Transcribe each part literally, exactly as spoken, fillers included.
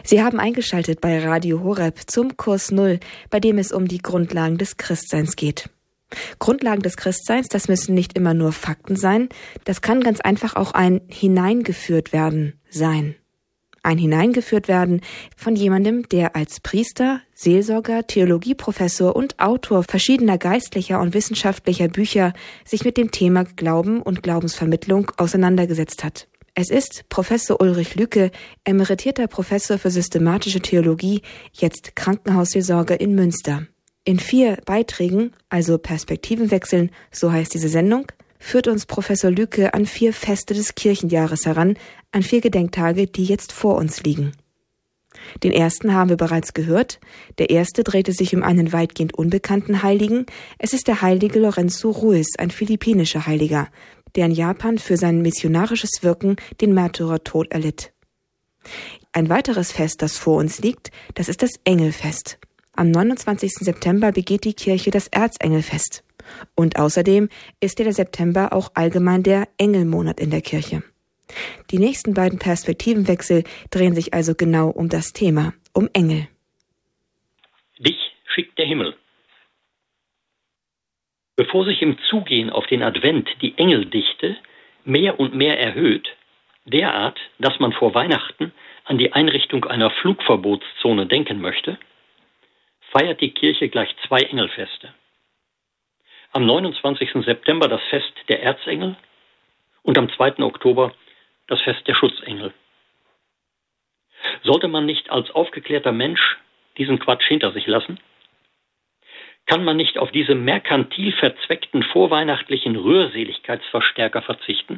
Sie haben eingeschaltet bei Radio Horeb zum Kurs Null, bei dem es um die Grundlagen des Christseins geht. Grundlagen des Christseins, das müssen nicht immer nur Fakten sein, das kann ganz einfach auch ein Hineingeführt werden sein. Ein Hineingeführt werden von jemandem, der als Priester, Seelsorger, Theologieprofessor und Autor verschiedener geistlicher und wissenschaftlicher Bücher sich mit dem Thema Glauben und Glaubensvermittlung auseinandergesetzt hat. Es ist Professor Ulrich Lüke, emeritierter Professor für systematische Theologie, jetzt Krankenhausseelsorger in Münster. In vier Beiträgen, also Perspektivenwechseln, so heißt diese Sendung, führt uns Professor Lüke an vier Feste des Kirchenjahres heran, an vier Gedenktage, die jetzt vor uns liegen. Den ersten haben wir bereits gehört. Der erste drehte sich um einen weitgehend unbekannten Heiligen. Es ist der heilige Lorenzo Ruiz, ein philippinischer Heiliger, der in Japan für sein missionarisches Wirken den Märtyrertod erlitt. Ein weiteres Fest, das vor uns liegt, das ist das Engelfest. Am neunundzwanzigsten September begeht die Kirche das Erzengelfest. Und außerdem ist der September auch allgemein der Engelmonat in der Kirche. Die nächsten beiden Perspektivenwechsel drehen sich also genau um das Thema, um Engel. Dich schickt der Himmel. Bevor sich im Zugehen auf den Advent die Engeldichte mehr und mehr erhöht, derart, dass man vor Weihnachten an die Einrichtung einer Flugverbotszone denken möchte, feiert die Kirche gleich zwei Engelfeste. Am neunundzwanzigsten September das Fest der Erzengel und am zweiten Oktober das Fest der Schutzengel. Sollte man nicht als aufgeklärter Mensch diesen Quatsch hinter sich lassen? Kann man nicht auf diese merkantil verzweckten vorweihnachtlichen Rührseligkeitsverstärker verzichten?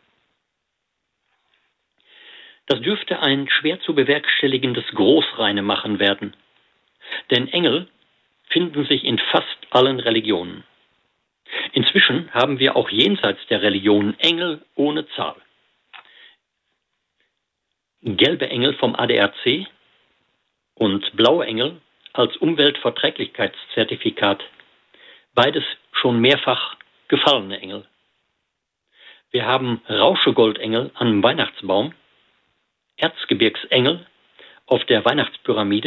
Das dürfte ein schwer zu bewerkstelligendes Großreinemachen werden, denn Engel finden sich in fast allen Religionen. Inzwischen haben wir auch jenseits der Religionen Engel ohne Zahl. Gelbe Engel vom A D R C und blaue Engel als Umweltverträglichkeitszertifikat. Beides schon mehrfach gefallene Engel. Wir haben Rauschegoldengel am Weihnachtsbaum, Erzgebirgsengel auf der Weihnachtspyramide